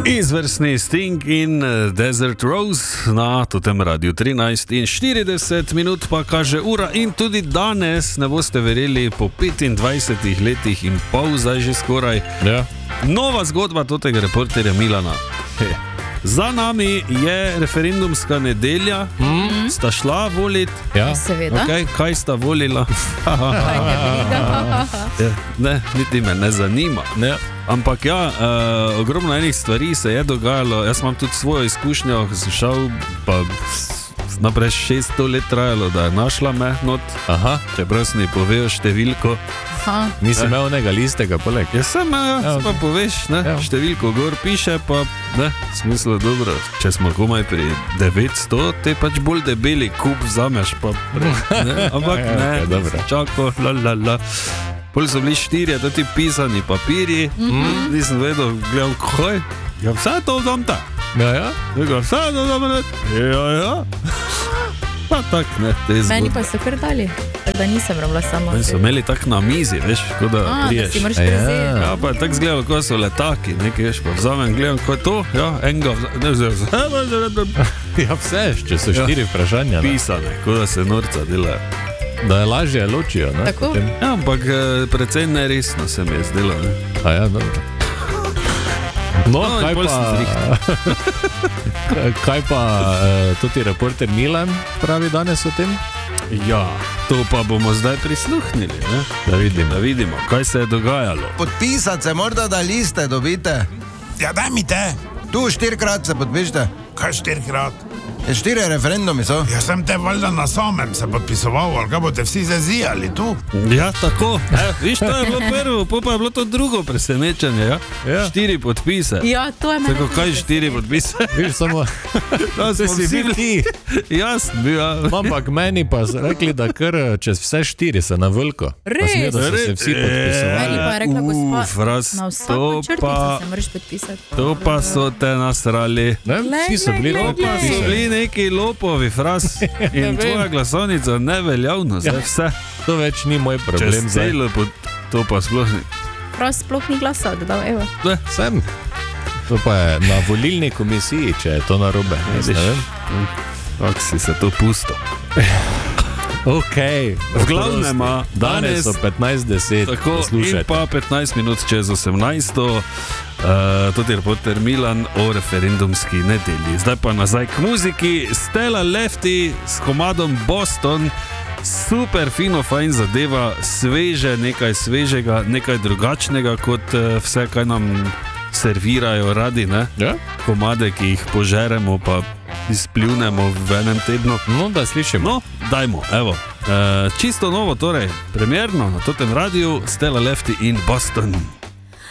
Izvrstni Sting in Desert Rose na tem radiju 13:40 minut pa kaže ura in tudi danes, ne boste verjeli, po 25 letih in pol zdaj že skoraj, nova zgodba tega reporterja Milana. Za nami je referendumska nedelja, sta šla voliti, seveda. Okay, kaj sta volila? Ne, niti me ne zanima. Ampak ogromno enih stvari se je dogajalo. Jaz imam tudi svojo izkušnjo, sem šel, pa naprej 600 let trajalo, da je našla me not. Čeprav si mi povejo številko. Nisi imel onega listega poleg? Ja, sem pa poveš, številko gor piše, pa smislo dobro, če smo komaj pri 900, te pač bolj debeli kup vzameš, pa ampak čako, Pol so bili 4, to ti pisani papirji, nisem vedel, gledam, kaj? Ja, vse to vzamte. Vse to vzamte. Ja. Pa tak, ne, te zgodbe. Meni pa so kar dali, da nisem rabila samo. Meni so imeli tak na mizi, veš, kot da priješ. Da si moraš prezeti. Ja, pa je tak zgledalo, ko so letaki, nekaj veš, pa vzamem, gledam, ko je to, enega vzamem. Ja, vse, če so 4 vprašanja. Pisane, kot da se norca delajo. Da je lažje ločijo, ne? Tako? Ja, ampak precej neresno se mi je zdelo, ne? Dobro. No, kaj pa tudi reporter Milan pravi danes o tem? Ja, to pa bomo zdaj prisluhnili, ne? Da vidimo, kaj se je dogajalo. Podpisati se morda, da liste dobite. Ja, daj mi te. Tu 4-krat se podpišite. Kaj 4-krat? 4 referendumi so. Ja, sem te valjda na samem se podpisoval, ali kaj boste vsi zazijali tu? Ja, tako. Viš, to je bilo prvo, pa je bilo to drugo presenečenje, ja? 4 podpise. Ja, to je meni. Tako, kaj 4 podpise? Viš, samo... Da, smo vsi bili. Jaz bil, ja. Ampak meni pa rekli, da kar čez vse 4 se na veliko. Res? Pa smijo, da so se vsi podpisovali. Meni pa je rekla gospa, Fras, na vsako črtico se moraš podpisati. To pa so te nasrali. Vsi so bili podpisali. Neki lopovi, Fras, in tvoja glasovnica neveljavna, zdaj vse. To več ni moj problem. To pa sploh ni. Fras sploh ni glasa oddal, evo. Sem. To pa je na volilni komisiji, če je to narobe. Kako si se to pusto. Ok, v glavnem, danes so 15:10. Tako, in pa 15 minut čez 18. Tudi reporter Milan o referendumski nedelji. Zdaj pa nazaj k muziki. Stella Lefty s komadom Boston. Super fino, fajn zadeva, sveže, nekaj svežega, nekaj drugačnega kot vse, kaj nam servirajo radi, ne? Komade, ki jih požeremo pa izpljunemo v enem tednu. No, da slišimo. No, dajmo, evo. Čisto novo, torej, premierno na tem radiju, Stella Lefty in Boston.